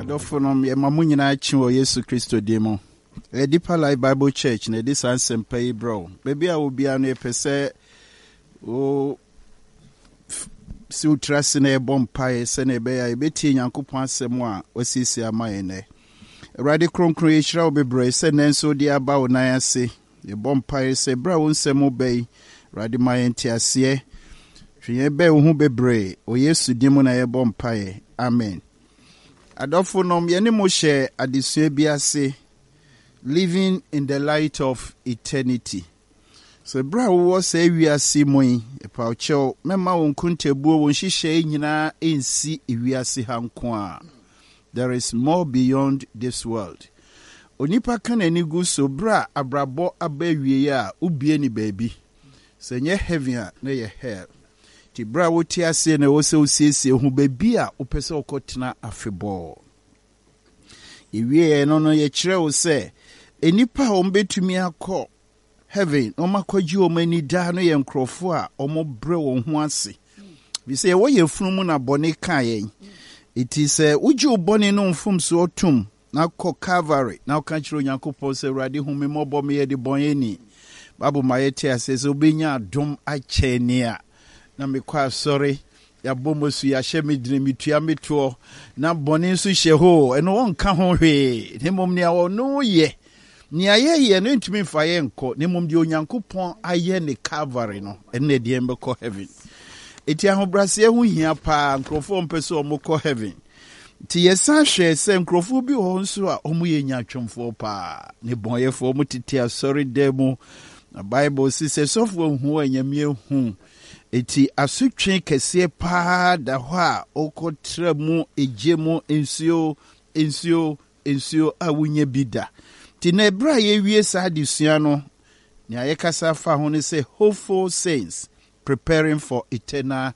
Adofonom ye mamu nyina chi wo Yesu Kristo demo. Deeper Life Bible Church na this ansem pay bro. Baby a obi anu epese o si utrase na ebompa se na ebe ya ebeti Nyankopon asem a osisi amaye ne. Awurade kronkron yeshira obebre se nenso di aba onan ase. Ebompa se bra wonsem obey. Awurade mayenti ase. Hwe be wo hu bebre o Yesu dimo na ebompa. Amen. Adofonom yene mo share adesua bi ase living in the light of eternity. So bra wo say wi ase moyi e pa ocho mema won kuntebuo won hihye nyina ensi wi ase hanko a. There is more beyond this world. Onipa kan anigu so bra abrabo abawie a ubie ni baabi. Se nye heaven a na ye hell. Ti bra wo ti ase na wo se osiesie hu baabi a opese okotena afebo. Iwie no ye kire wo se enipa ombetumi akọ heaven o makwaji o mani da no ye nkrofo a omobre wo ho ase. Bi se wo ye funu na bone kan yen. It is uji uboni no mfum so otum na kọ Calvary na ka kire Onyankopon se Awurade hu me mobo me ye de bonye ni. Babu mayete ase so obenya adom acheni a na me kwa sorry ya bomosu ya hye dire mitua meto na bone nso hye ho eno won ka ho hwe ne mom ne awo no ye ni ayeye no ntumi mfa ye nko ne mom de Onyankopon aye ne Calvary no ene de embekọ heaven eti ahobrase hu hia pa nkrofo mpese omukọ heaven ti yesa hwe se nkrofo bi ho nso a omu ye nyatwomfo pa ne bonyefo mutiti asori demu na Bible sise sofo hu anyamie hu eti asutwe kese pa da ho a okotra mu ejemu ensio awunye bida ti na bra ye wie sa disua no ne ayekasa fa ho ne say hopeful saints preparing for eternal